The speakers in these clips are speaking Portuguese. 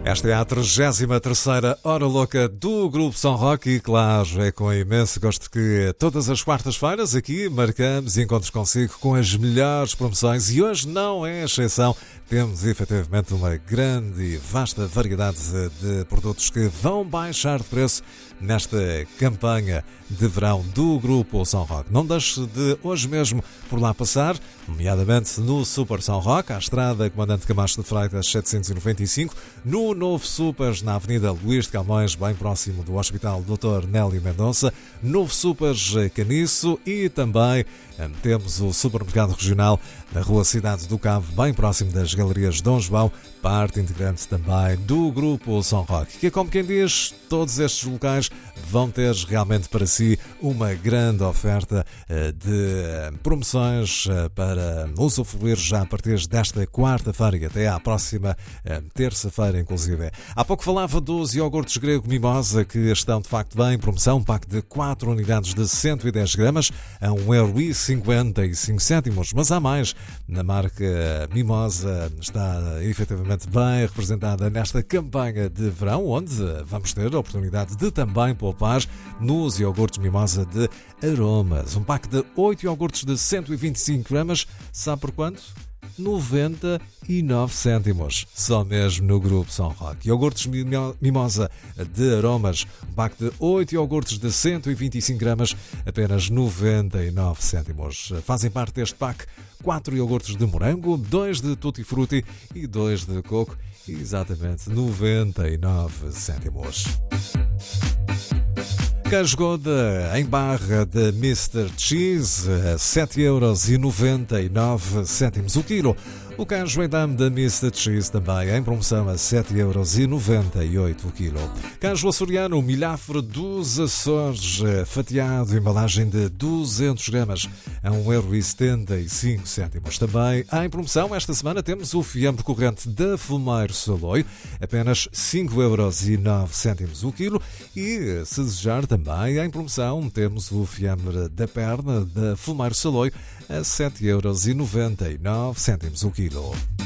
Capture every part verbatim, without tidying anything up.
Esta é a trigésima terceira Hora Louca do Grupo São Roque e, claro, é com imenso gosto que todas as quartas-feiras aqui marcamos encontros consigo com as melhores promoções e hoje não é exceção. Temos efetivamente uma grande e vasta variedade de produtos que vão baixar de preço nesta campanha de verão do Grupo São Roque. Não deixe de hoje mesmo por lá passar, nomeadamente no Super São Roque, à estrada Comandante Camacho de Freitas setecentos e noventa e cinco, no novo Supers na Avenida Luís de Camões, bem próximo do Hospital doutor Nélio Mendonça, novo Supers Caniço e também temos o Supermercado Regional na Rua Cidade do Cabo, bem próximo das Galerias Dom João, parte integrante também do Grupo São Roque, que, como quem diz, todos estes locais vão ter realmente para si uma grande oferta de promoções para usufruir já a partir desta quarta-feira e até à próxima terça-feira, inclusive. Há pouco falava dos iogurtes grego Mimosa, que estão de facto bem em promoção, um pack de quatro unidades de cento e dez gramas a um euro e cinquenta e cinco cêntimos, mas há mais. Na marca Mimosa está efetivamente bem representada nesta campanha de verão, onde vamos ter a oportunidade de também poupar nos iogurtes Mimosa de Aromas. Um pack de oito iogurtes de cento e vinte e cinco gramas, sabe por quanto? noventa e nove cêntimos, só mesmo no Grupo São Roque. Iogurtes Mimosa de Aromas, um pack de oito iogurtes de cento e vinte e cinco gramas, apenas noventa e nove cêntimos. Fazem parte deste pack quatro iogurtes de morango, dois de tutti frutti e dois de coco, exatamente noventa e nove cêntimos. Queijo Gouda em barra de mister Cheese, sete euros e noventa e nove cêntimos o quilo. O queijo em dame da mister Cheese também em promoção a sete euros e noventa e oito o quilo. Queijo açoriano milhafre dos Açores, fatiado, embalagem de duzentos gramas, a um euro e setenta e cinco cêntimos. Também em promoção esta semana temos o fiambre corrente da Fumeiro Saloio, apenas cinco euros e nove cêntimos o quilo. E, se desejar, também em promoção temos o fiambre da perna da Fumeiro Saloio a sete euros e noventa e nove cêntimos o quilo.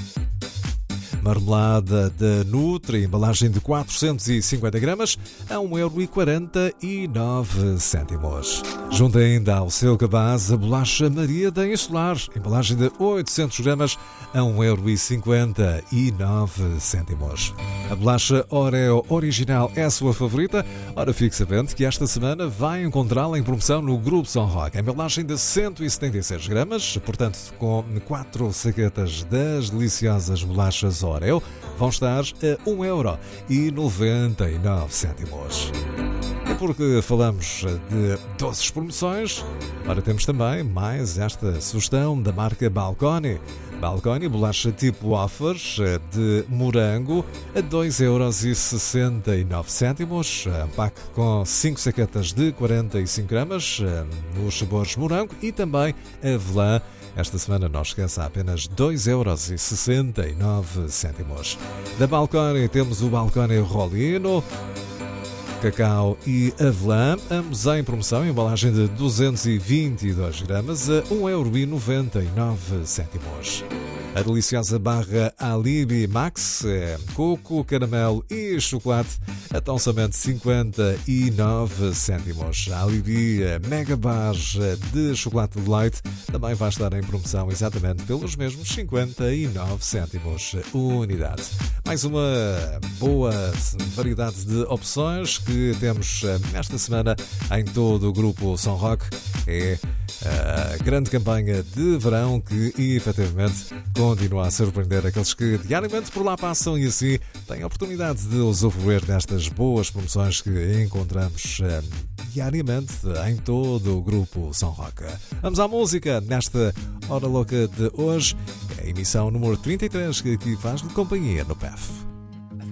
Marmelada da Nutri, embalagem de quatrocentos e cinquenta gramas, a um euro e quarenta e nove cêntimos. Junto ainda ao seu cabaz a bolacha Maria da Insular, embalagem de oitocentos gramas, a um euro e cinquenta e nove cêntimos. A bolacha Oreo original é a sua favorita? Ora, fique sabendo que esta semana vai encontrá-la em promoção no Grupo São Roque. Embalagem de cento e setenta e seis gramas, portanto com quatro saquetas das deliciosas bolachas Oreo, vão estar a um euro e noventa e nove cêntimos. E porque falamos de doces promoções, ora temos também mais esta sugestão da marca Balconi. Balconi, bolacha tipo wafers de morango a dois euros e sessenta e nove cêntimos, um pack com cinco saquetas de quarenta e cinco gramas, nos sabores morango e também avelã. Esta semana não esqueça, apenas dois euros e sessenta e nove cêntimos. Da Balconi temos o Balconi Rolino, cacau e avelã, ambos em promoção, embalagem de duzentos e vinte e dois gramas a um euro e noventa e nove cêntimos. A deliciosa barra Alibi Max, é coco, caramelo e chocolate, a tão somente cinquenta e nove cêntimos. A Alibi Mega Bar de chocolate de leite também vai estar em promoção exatamente pelos mesmos cinquenta e nove cêntimos unidade. Mais uma boa variedade de opções que temos esta semana em todo o Grupo São Roque. É a grande campanha de verão que efetivamente continua a surpreender aqueles que diariamente por lá passam e assim têm a oportunidade de usufruir destas boas promoções que encontramos eh, diariamente em todo o Grupo São Roque. Vamos à música nesta Hora Louca de hoje, é a emissão número trinta e três que aqui faz de companhia no P E F.